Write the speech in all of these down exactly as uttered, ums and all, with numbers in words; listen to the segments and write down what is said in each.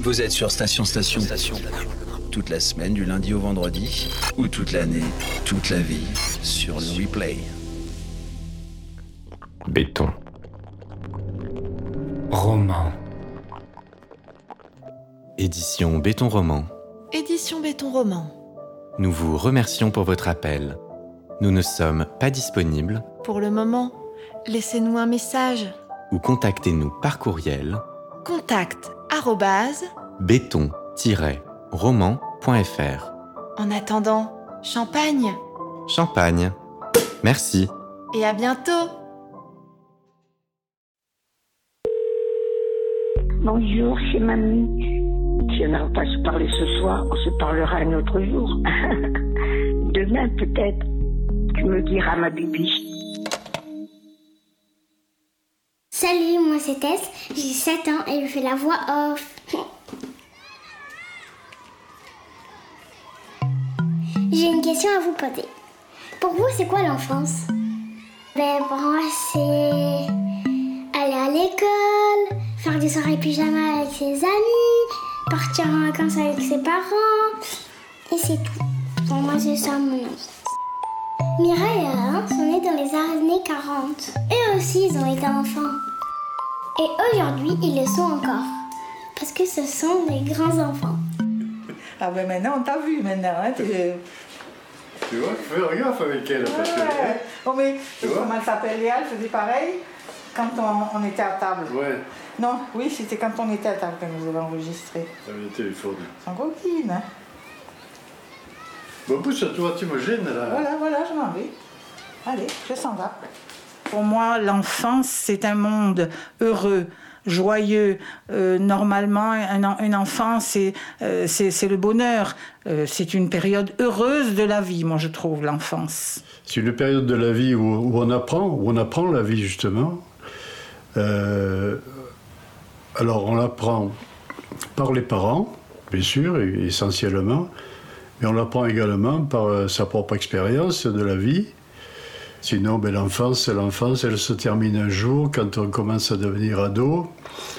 Vous êtes sur Station Station. Station. Toute la semaine, du lundi au vendredi, ou toute l'année, toute la vie, sur le replay. Béton. Roman. Édition Béton Roman. Édition Béton Roman. Nous vous remercions pour votre appel. Nous ne sommes pas disponibles. Pour le moment, laissez-nous un message. Ou contactez-nous par courriel. Contact arobase béton-roman point f r. En attendant, champagne. Champagne. Merci. Et à bientôt. Bonjour, c'est mamie. Si on n'a pas se parler ce soir, on se parlera un autre jour. Demain, peut-être, tu me diras, ma bibi. Salut, moi c'est Tess, j'ai sept ans et je fais la voix off. J'ai une question à vous poser. Pour vous, c'est quoi l'enfance? Ben, pour moi, c'est aller à l'école, faire des soirées pyjama avec ses amis, partir en vacances avec ses parents, et c'est tout. Pour moi, c'est ça mon enfance. Mireille et Alain sont nés dans les années quarante. Eux aussi, ils ont été enfants. Et aujourd'hui, ils le sont encore. Parce que ce sont des grands enfants. Ah ben maintenant, on t'a vu maintenant. Hein, tu... tu vois, fais gaffe avec elle. Parce que... ouais. Oh mais, comment elle s'appelle, Léa, elle faisait pareil quand on, on était à table. Ouais. Non, oui, c'était quand on était à table que nous avons enregistré. Ça avait le téléphone. Sans coquine, hein. Bon, pousse, toi, tu me gênes, là. Voilà, voilà, je m'en vais. Allez, je s'en vais. Pour moi, l'enfance, c'est un monde heureux, joyeux. Euh, normalement, un, un enfant, c'est, euh, c'est, c'est le bonheur. Euh, c'est une période heureuse de la vie, moi, je trouve, l'enfance. C'est une période de la vie où, où on apprend, où on apprend la vie, justement. Euh, alors, on l'apprend par les parents, bien sûr, essentiellement, mais on l'apprend également par sa propre expérience de la vie. Sinon, ben, l'enfance, l'enfance, elle se termine un jour quand on commence à devenir ado,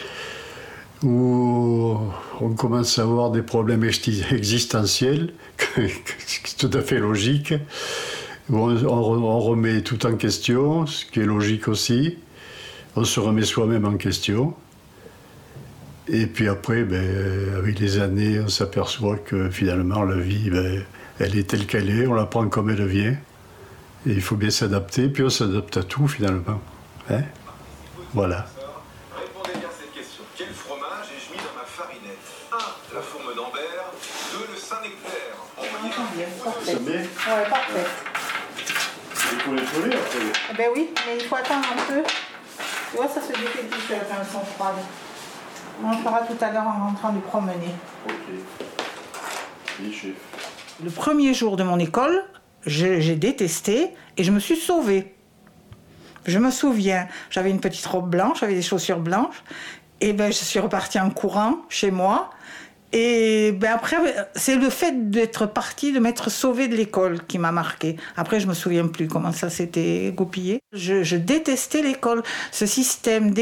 où on commence à avoir des problèmes existentiels, c'est tout à fait logique, où on, on remet tout en question, ce qui est logique aussi. On se remet soi-même en question. Et puis après, ben, avec les années, on s'aperçoit que finalement, la vie, ben, elle est telle qu'elle est, on la prend comme elle vient. Et il faut bien s'adapter, puis on s'adapte à tout finalement. Hein? Voilà. Répondez bien à cette question. Quel fromage ai-je mis dans ma farinette? un. La fourme d'Ambert. deux. Le Saint-Nectaire. Parfait. C'est bien? Ouais, parfait. Il faut nettoyer après. Eh ben oui, mais il faut attendre un peu. Tu vois, ça se défait tout seul quand elles sont froides. On le fera tout à l'heure en rentrant du promener. Ok. Oui, chef. Le premier jour de mon école, je, j'ai détesté et je me suis sauvée. Je me souviens, j'avais une petite robe blanche, j'avais des chaussures blanches, et ben je suis repartie en courant chez moi. Et ben après, c'est le fait d'être partie, de m'être sauvée de l'école qui m'a marquée. Après, je me souviens plus comment ça s'était goupillé. Je, je détestais l'école, ce système